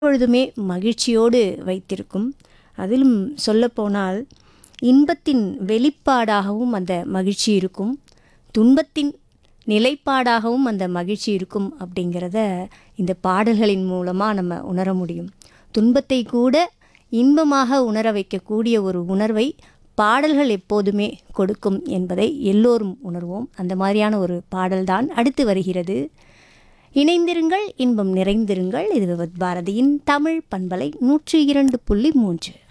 எப்பொழுதுமே மகிழ்ச்சியோடு வைத்திருக்கும். அதிலும் சொல்லப்போனால் இன்பத்தின் வெளிப்பாடாகவும் அந்த மகிழ்ச்சி இருக்கும். துன்பத்தின் நிலைப்பாடாகவும் அந்த மகிழ்ச்சி இருக்கும் அப்படிங்கிறத இந்த பாடல்களின் மூலமாக நம்ம உணர முடியும். துன்பத்தை கூட இன்பமாக உணர வைக்கக்கூடிய ஒரு உணர்வை பாடல்கள் எப்போதுமே கொடுக்கும் என்பதை எல்லோரும் உணர்வோம். அந்த மாதிரியான ஒரு பாடல்தான் அடுத்து வருகிறது. இணைந்திருங்கள், இன்பம் நிறைந்திருங்கள். இது விவித் பாரதியின் தமிழ் பண்பலை 102.3.